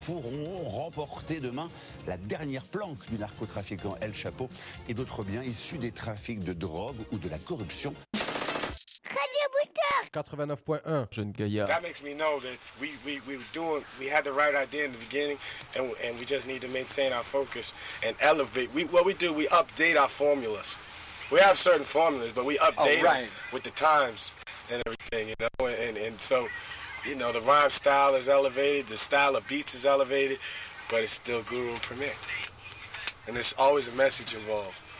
pourront remporter demain la dernière planque du narcotrafiquant El Chapo et d'autres biens issus des trafics de drogue ou de la corruption. Radio Booster 89.1, jeune gaillard. That makes me know that we had the right idea in the beginning, and we just need to maintain our focus and elevate. We update our formulas. We have certain formulas, but we update them with the times and everything, you know, and so, you know, the rhyme style is elevated, the style of beats is elevated, but it's still Guru and Premier. And there's always a message involved.